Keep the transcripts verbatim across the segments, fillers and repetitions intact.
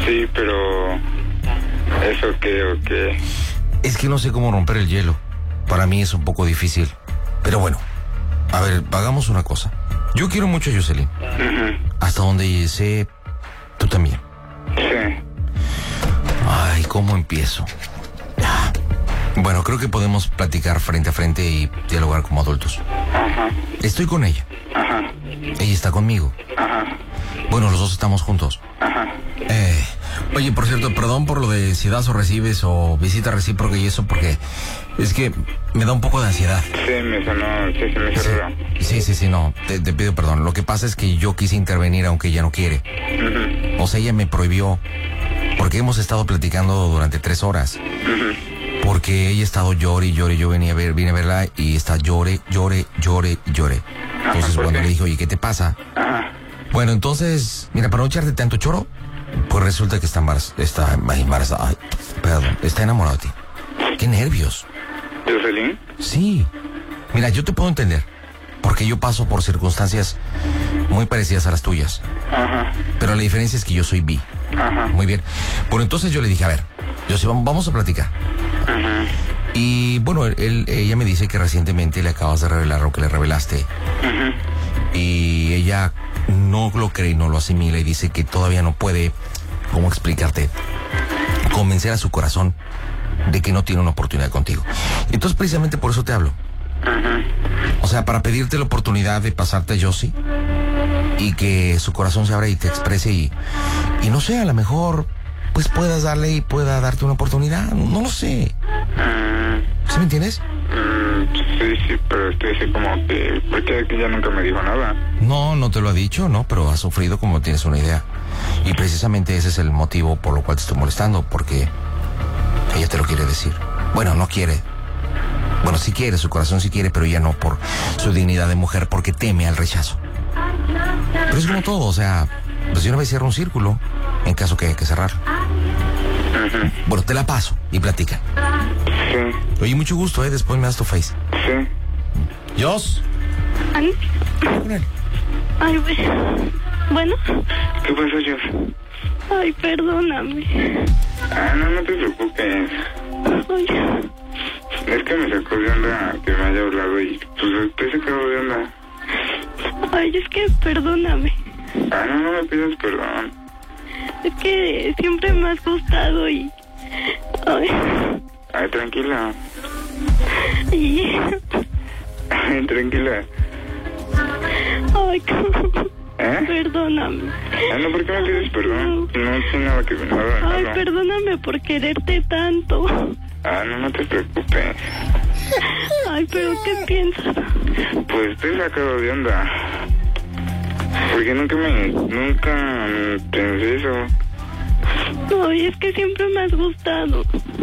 Sí, pero... ¿eso qué o qué? Es que no sé cómo romper el hielo. Para mí es un poco difícil. Pero bueno, a ver, hagamos una cosa. Yo quiero mucho a Jocelyn. Uh-huh. Hasta donde sé, tú también. Sí. Ay, ¿cómo empiezo? Bueno, creo que podemos platicar frente a frente y dialogar como adultos. Ajá. Estoy con ella. Ajá. Ella está conmigo. Ajá. Bueno, los dos estamos juntos. Ajá. Eh, oye, por cierto, perdón por lo de si das o recibes o visita recíproca y eso, porque es que me da un poco de ansiedad. Sí, me sonó, sí, se me hizo Sí, raro. sí, sí, sí, no, te, te pido perdón. Lo que pasa es que yo quise intervenir aunque ella no quiere. Uh-huh. O sea, ella me prohibió, porque hemos estado platicando durante tres horas. Uh-huh. Porque ella ha estado llore y llore, yo venía a ver, vine a verla y está llore, llore, llore y llore. Entonces Ajá, cuando qué? le dije, oye, ¿qué te pasa? Ajá. Bueno, entonces, mira, para no echarte tanto choro, pues resulta que está embarazada, está embarazada, ay, perdón, está enamorada de ti. ¡Qué nervios! ¿Jocelyn? Sí. Mira, yo te puedo entender, porque yo paso por circunstancias muy parecidas a las tuyas. Ajá. Pero la diferencia es que yo soy bi. Ajá. Muy bien. Bueno, entonces yo le dije, a ver, yo sí, vamos, vamos a platicar. Ajá. Y bueno, él, ella me dice que recientemente le acabas de revelar lo que le revelaste. Ajá. Y ella no lo cree y no lo asimila y dice que todavía no puede, ¿cómo explicarte? Convencer a su corazón de que no tiene una oportunidad contigo. Entonces precisamente por eso te hablo. Ajá. O sea, para pedirte la oportunidad de pasarte a Josie y que su corazón se abra y te exprese y, y no sé, a lo mejor pues puedas darle y pueda darte una oportunidad, no lo sé. Uh, ¿Sí me entiendes? mm, sí, sí, pero estoy así como que... porque aquí ya nunca me dijo nada. No, no te lo ha dicho, no, pero has sufrido como tienes una idea. Y precisamente ese es el motivo por lo cual te estoy molestando, porque ella te lo quiere decir. Bueno, no quiere. Bueno, sí quiere, su corazón sí quiere, pero ella no por su dignidad de mujer, porque teme al rechazo. Pero es como todo, o sea, pues de una vez cierra un círculo, en caso que haya que cerrar. Ajá. Bueno, te la paso y platica. Sí, Oye, mucho gusto, ¿eh? Después me das tu face. sí. ¿Jos? Ay, ay, güey. Bueno, ¿Qué pasó, Joss? ay, perdóname. Ah, no, no te preocupes. Ay, Es que me sacó de onda que me haya hablado y pues estoy sacado de onda. ay, es que perdóname. Ah, no, no me pidas perdón. Es que siempre me has gustado y... Ay, Ay, tranquila. y... Ay, tranquila. Ay, ¿Eh? perdóname. Ah, no, ¿por qué me pides perdón? No tiene nada que ver, nada de Ay, malo. perdóname por quererte tanto. Ah, no, no te preocupes. Ay, pero ¿qué piensas? Pues estoy sacado de onda. Porque nunca me... Nunca pensé eso. Ay, es que siempre me has gustado.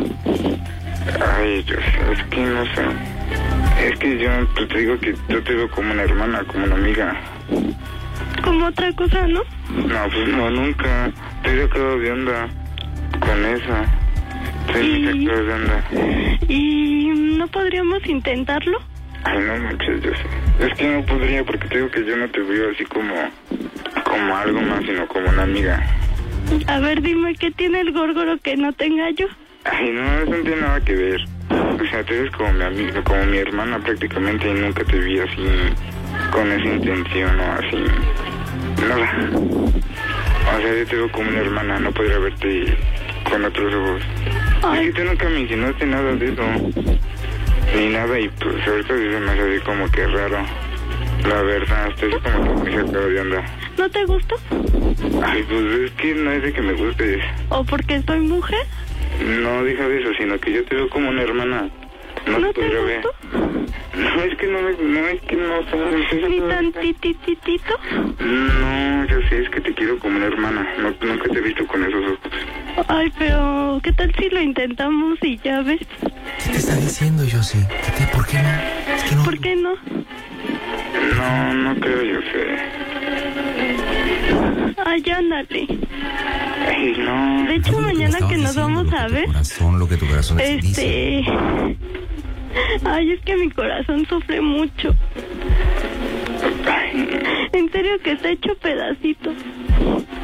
Ay, yo sé, es que no sé. Es que yo pues, te digo que yo te veo como una hermana, como una amiga. Como otra cosa, ¿no? No, pues no, nunca. Estoy sacado de onda con eso. Estoy Y- sacado de onda. ¿Y no podríamos intentarlo? Ay, no manches, yo sé. Es que no podría porque te digo que yo no te veo así como... Como algo más, sino como una amiga. A ver, dime, ¿qué tiene el górgoro que no tenga yo? Ay, no, eso no tiene nada que ver. O sea, te ves como mi amiga, como mi hermana prácticamente y nunca te vi así con esa intención o así. Nada. O sea, yo te veo como una hermana, no podría verte con otros ojos. Ay. Es que tú nunca me insinuaste nada de eso. Ni nada y pues ahorita sí se me hace así como que raro. La verdad, estoy así como que me sacado de onda. ¿No te gusta? Ay, pues es que no es de que me gustes. ¿O porque soy mujer? No, deja de eso, sino que yo te veo como una hermana. No, ¿No te te podría ver. gusto? No, es que no, me, no, es que no, sabes. ¿Ni tantititito? No, yo sé, es que te quiero como una hermana. No, nunca te he visto con esos ojos. Ay, pero ¿qué tal si lo intentamos y ya ves? ¿Qué te está diciendo, Josie? ¿Qué te, ¿Por qué no? Es que no. ¿Por qué no? No, no creo, yo sé. Ay, ándale. Ay, no. De hecho, mañana que nos vamos a ver, Corazón, lo que tu corazón te dice. este... Ay, es que mi corazón sufre mucho. En serio que está hecho pedacitos.